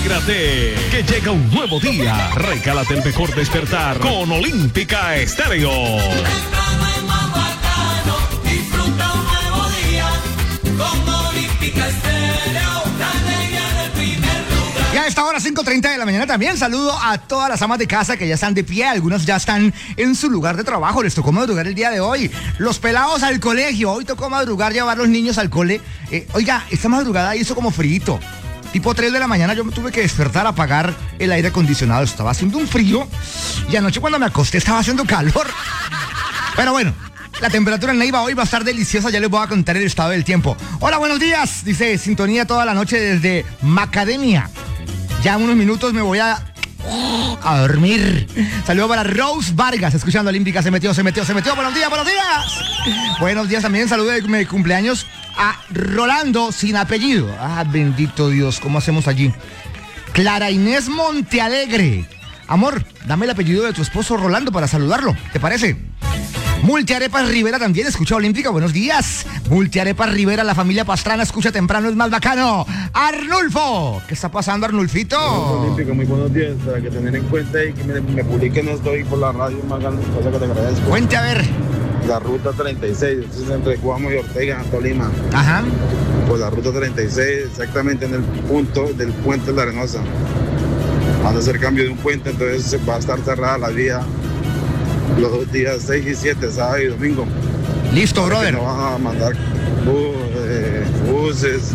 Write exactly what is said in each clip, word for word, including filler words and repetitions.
Alégrate, que llega un nuevo día. Recálate el mejor despertar con Olímpica Estéreo. Temprano es más bacano, disfruta un nuevo día con Olímpica Estéreo, la alegría del primer lugar. Y a esta hora, cinco treinta de la mañana, también saludo a todas las amas de casa que ya están de pie. Algunos ya están en su lugar de trabajo. Les tocó madrugar el día de hoy. Los pelados al colegio. Hoy tocó madrugar, llevar los niños al cole. Eh, oiga, esta madrugada hizo como frío. Tipo tres de la mañana yo me tuve que despertar a apagar el aire acondicionado. Estaba haciendo un frío. Y anoche cuando me acosté estaba haciendo calor. Pero bueno, la temperatura en Neiva hoy va a estar deliciosa. Ya les voy a contar el estado del tiempo. Hola, buenos días. Dice, sintonía toda la noche desde Macademia. Ya en unos minutos me voy a... a dormir. Saludos para Rose Vargas, escuchando Olímpica. Se metió, se metió, se metió. Buenos días, buenos días. Buenos días también. Saludos de mi cumpleaños a Rolando sin apellido. Ah, bendito Dios, ¿cómo hacemos allí? Clara Inés Montealegre. Amor, dame el apellido de tu esposo Rolando para saludarlo, ¿te parece? Multiarepas Rivera también escucha Olímpica, buenos días. Multiarepas Rivera, la familia Pastrana escucha temprano, es más bacano. Arnulfo, ¿qué está pasando, Arnulfito? Olímpica, muy buenos días, para que tener en cuenta y que me, me publiquen esto ahí por la radio, más grandes cosas que te agradezco. Cuente a ver. La ruta treinta y seis, esto es entre Cuamo y Ortega, en Tolima. Ajá. Pues la ruta treinta y seis, exactamente en el punto del puente de la Arenosa. Van a hacer cambio de un puente, entonces va a estar cerrada la vía los dos días seis y siete, sábado y domingo. Listo, brother. No van a mandar bu eh, buses,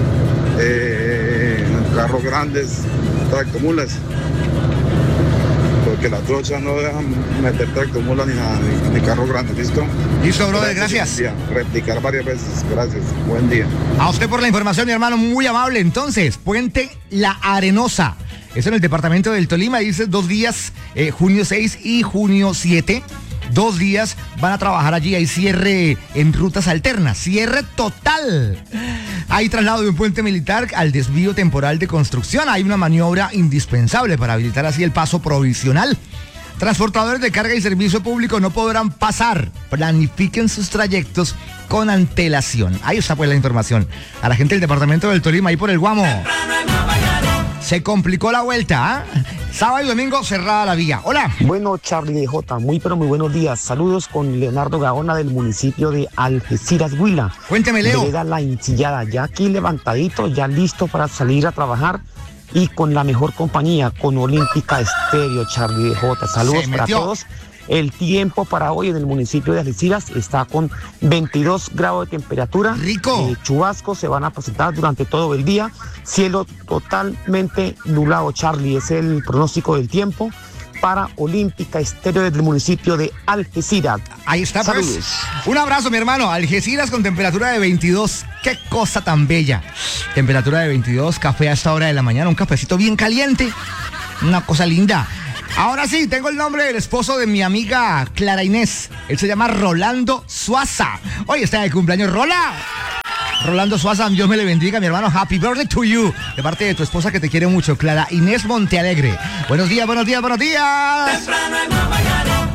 eh, carros grandes, tractomulas, porque las trochas no dejan meter tractomulas ni, ni, ni carros grandes, ¿listo? Listo, brother, gracias. gracias. Replicar varias veces, gracias, buen día. A usted por la información, mi hermano, muy amable. Entonces, Puente La Arenosa. Eso en el departamento del Tolima, dice dos días, eh, junio seis y junio siete. Dos días van a trabajar allí. Hay cierre en rutas alternas. Cierre total. Hay traslado de un puente militar al desvío temporal de construcción. Hay una maniobra indispensable para habilitar así el paso provisional. Transportadores de carga y servicio público no podrán pasar. Planifiquen sus trayectos con antelación. Ahí está pues la información. A la gente del departamento del Tolima, ahí por el Guamo. Se complicó la vuelta, ¿eh? Sábado y domingo cerrada la vía. Hola. Bueno, Charlie de J, muy pero muy buenos días. Saludos con Leonardo Gaona del municipio de Algeciras, Huila. Cuénteme, Leo. Vereda La Encillada, ya aquí levantadito, ya listo para salir a trabajar y con la mejor compañía, con Olímpica Estéreo, Charlie de J. Saludos para todos. El tiempo para hoy en el municipio de Algeciras está con veintidós grados de temperatura. Rico. Eh, chubascos se van a presentar durante todo el día. Cielo totalmente nublado, Charlie. Es el pronóstico del tiempo para Olímpica Estéreo del municipio de Algeciras. Ahí está, pues. Saludos. Un abrazo, mi hermano. Algeciras con temperatura de veintidós. Qué cosa tan bella. Temperatura de veintidós, café a esta hora de la mañana, un cafecito bien caliente. Una cosa linda. Ahora sí, tengo el nombre del esposo de mi amiga Clara Inés. Él se llama Rolando Suaza. Hoy está de cumpleaños, Rola. Rolando Suaza, Dios me le bendiga, mi hermano. Happy birthday to you. De parte de tu esposa que te quiere mucho, Clara Inés Montealegre. Buenos días, buenos días, buenos días. Temprano es más bacano.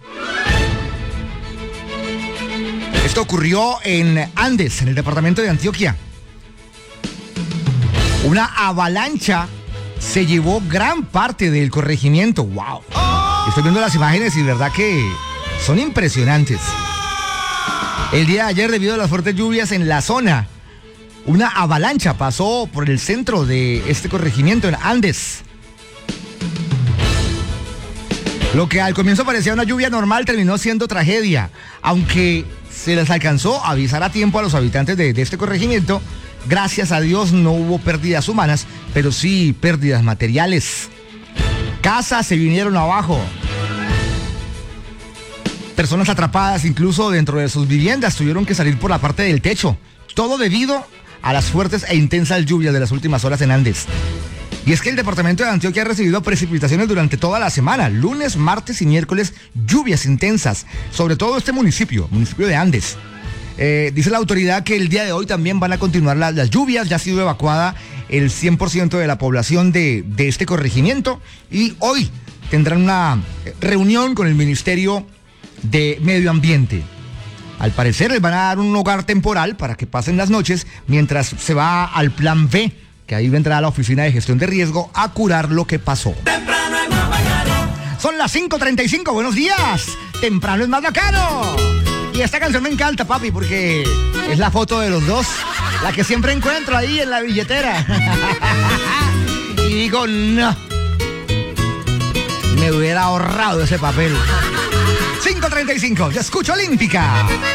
Esto ocurrió en Andes, en el departamento de Antioquia. Una avalancha se llevó gran parte del corregimiento. ¡Wow! Estoy viendo las imágenes y de verdad que son impresionantes. El día de ayer, debido a las fuertes lluvias en la zona, una avalancha pasó por el centro de este corregimiento en Andes. Lo que al comienzo parecía una lluvia normal terminó siendo tragedia. Aunque se les alcanzó a avisar a tiempo a los habitantes de, de este corregimiento, gracias a Dios no hubo pérdidas humanas, pero sí pérdidas materiales. Casas se vinieron abajo. Personas atrapadas incluso dentro de sus viviendas tuvieron que salir por la parte del techo. Todo debido a las fuertes e intensas lluvias de las últimas horas en Andes. Y es que el departamento de Antioquia ha recibido precipitaciones durante toda la semana, lunes, martes y miércoles, lluvias intensas, sobre todo este municipio, municipio de Andes. Eh, dice la autoridad que el día de hoy también van a continuar la, las lluvias, ya ha sido evacuada el cien por ciento de la población de, de este corregimiento y hoy tendrán una reunión con el Ministerio de Medio Ambiente. Al parecer les van a dar un hogar temporal para que pasen las noches mientras se va al plan B, que ahí vendrá a la oficina de gestión de riesgo a curar lo que pasó. Temprano es más bacano. Son las cinco treinta y cinco, buenos días. Temprano es más bacano. Y esta canción me encanta, papi, porque es la foto de los dos, la que siempre encuentro ahí en la billetera. Y digo, no, me hubiera ahorrado ese papel. cinco treinta y cinco, yo escucho Olímpica.